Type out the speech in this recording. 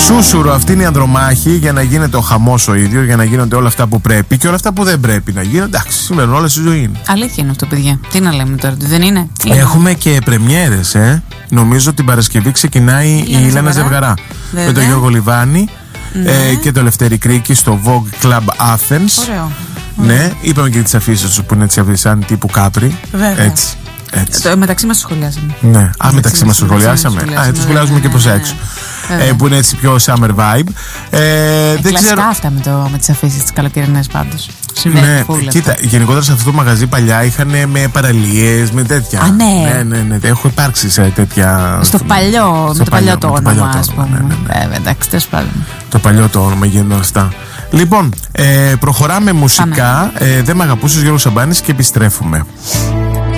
Σούσουρο, αυτή είναι η ανδρομάχη για να γίνεται ο χαμός ο ίδιος, για να γίνονται όλα αυτά που πρέπει και όλα αυτά που δεν πρέπει να γίνονται. Εντάξει, σήμερα όλα στη ζωή είναι. Αλήθεια είναι αυτό, παιδιά. Τι να λέμε τώρα, δεν είναι. Έχουμε και πρεμιέρες, Νομίζω την Παρασκευή ξεκινάει η Ηλένα Ζευγαρά. Με τον Γιώργο Λιβάνη και το Λευτέρη Κρίκη στο Vogue Club Athens. Ωραίο. Ναι, είπαμε και τις αφήσεις του που είναι έτσι σαν τύπου Κάπρι. Βέβαια. Έτσι. Μεταξύ μας το σχολιάσαμε. Ναι, μεταξύ μας το σχολιάσαμε. Το σχολιάζουμε και προς έξω. Που είναι έτσι πιο summer vibe. Δεν ξέρω. Αυτά με τις αφήσεις τις καλοκαιρινές πάντως. Ναι, κοίτα, γενικότερα σε αυτό το μαγαζί παλιά είχαν με παραλίες, με τέτοια. Α, ναι. Ναι. Έχω υπάρξει σε τέτοια. Με το παλιό το όνομα, ας πούμε. Εντάξει, τέλος πάντων. Το παλιό το όνομα γίνονταν αυτά. Λοιπόν, προχωράμε μουσικά. Δεν μ' αγαπούσες, Γιώργος Σαμπάνης, και επιστρέφουμε.